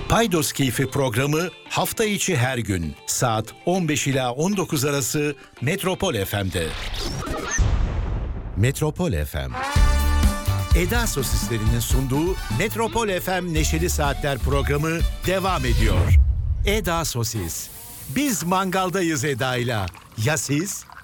Paydos Keyfi programı hafta içi her gün saat 15 ila 19 arası Metropol FM'de. Metropol FM. Eda Sosislerinin sunduğu Metropol FM Neşeli Saatler programı devam ediyor. Eda Sosis. Biz mangaldayız Eda'yla. Ya siz?